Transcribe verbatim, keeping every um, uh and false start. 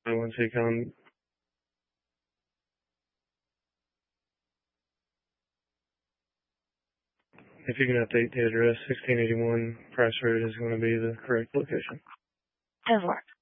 one Seacon. If you can update the address, sixteen eighty-one Price Road is going to be the correct location. Over.